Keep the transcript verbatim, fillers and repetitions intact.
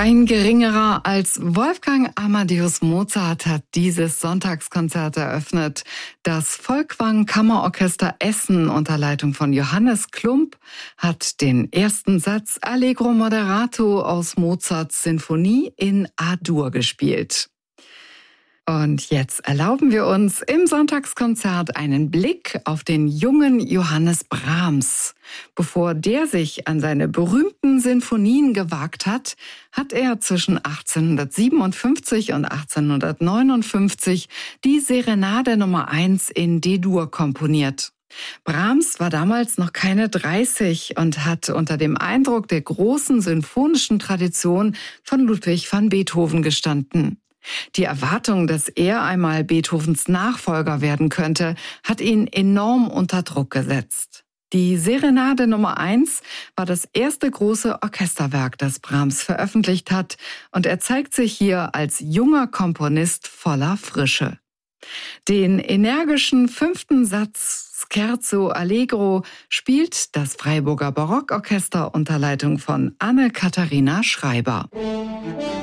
Kein geringerer als Wolfgang Amadeus Mozart hat dieses Sonntagskonzert eröffnet. Das Folkwang Kammerorchester Essen unter Leitung von Johannes Klumpp hat den ersten Satz Allegro Moderato aus Mozarts Sinfonie in A-Dur gespielt. Und jetzt erlauben wir uns im Sonntagskonzert einen Blick auf den jungen Johannes Brahms. Bevor der sich an seine berühmten Sinfonien gewagt hat, hat er zwischen achtzehnhundertsiebenundfünfzig und achtzehnhundertneunundfünfzig die Serenade Nummer eins in D-Dur komponiert. Brahms war damals noch keine dreißig und hat unter dem Eindruck der großen sinfonischen Tradition von Ludwig van Beethoven gestanden. Die Erwartung, dass er einmal Beethovens Nachfolger werden könnte, hat ihn enorm unter Druck gesetzt. Die Serenade Nummer eins war das erste große Orchesterwerk, das Brahms veröffentlicht hat, und er zeigt sich hier als junger Komponist voller Frische. Den energischen fünften Satz Scherzo Allegro spielt das Freiburger Barockorchester unter Leitung von Anne-Katharina Schreiber.